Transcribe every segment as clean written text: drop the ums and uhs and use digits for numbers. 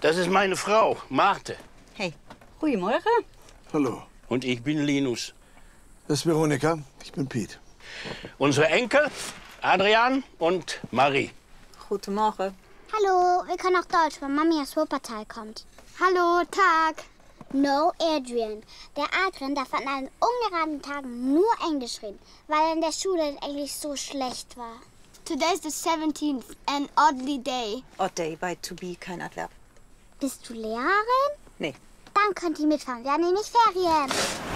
Das ist meine Frau, Marthe. Hey, goedemorgen. Hallo. Und ich bin Linus. Das ist Veronika. Ich bin Piet. Unsere Enkel, Adrian und Marie. Guten Morgen. Hallo, wir können auch Deutsch, wenn Mami aus Wuppertal kommt. Hallo, Tag. No, Adrian. Der Adrian darf an allen ungeraden Tagen nur Englisch reden, weil er in der Schule Englisch so schlecht war. Today's the 17th, an oddly day. Odd day, bei to be kein Adverb. Bist du Lehrerin? Nee. Dann könnt ihr mitfahren. Wir haben nämlich Ferien.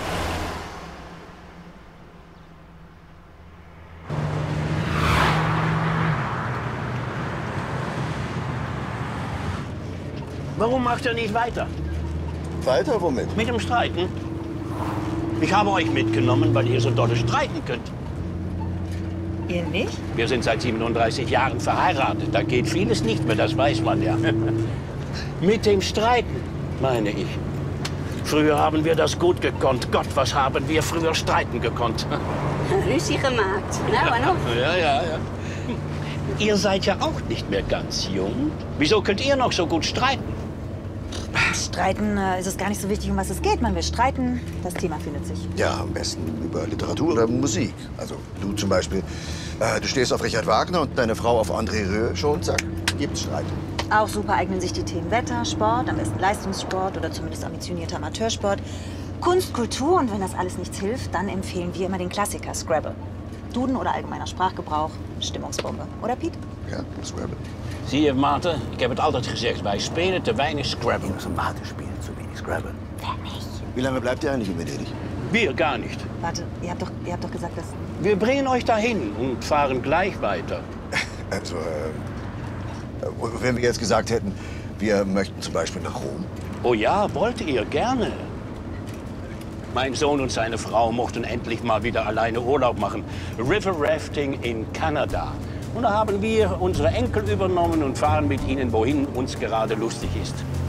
Warum macht ihr nicht weiter? Weiter womit? Mit dem Streiten. Ich habe euch mitgenommen, weil ihr so dolle streiten könnt. Ihr nicht? Wir sind seit 37 Jahren verheiratet. Da geht vieles nicht mehr, das weiß man ja. Mit dem Streiten, meine ich. Früher haben wir das gut gekonnt. Gott, was haben wir früher streiten gekonnt. Ruzie gemaakt. Nou, en nog? Ja. Ihr seid ja auch nicht mehr ganz jung. Wieso könnt ihr noch so gut streiten? Streiten ist es gar nicht so wichtig, um was es geht. Man will streiten, das Thema findet sich. Ja, am besten über Literatur oder Musik. Also du zum Beispiel. Du stehst auf Richard Wagner und deine Frau auf André Rieu. Schon, zack, gibt's Streit. Auch super eignen sich die Themen Wetter, Sport, am besten Leistungssport oder zumindest ambitionierter Amateursport, Kunst, Kultur und wenn das alles nichts hilft, dann empfehlen wir immer den Klassiker Scrabble. Duden oder allgemeiner Sprachgebrauch, Stimmungsbombe. Oder, Piet? Ja, Scrabble. Zie je, Maarten, ik heb het altijd gezegd. Wij spelen te weinig Scrabble. Linus und Marthe spielen zu wenig Scrabble. Wie lange bleibt ihr eigentlich in Venedig? Wir gar nicht. Warte, ihr habt doch gesagt, dass... Wir bringen euch dahin und fahren gleich weiter. Also, wenn wir jetzt gesagt hätten, wir möchten zum Beispiel nach Rom. Oh ja, wollt ihr gerne. Mein Sohn und seine Frau mochten endlich mal wieder alleine Urlaub machen. River Rafting in Kanada. Und da haben wir unsere Enkel übernommen und fahren mit ihnen, wohin uns gerade lustig ist.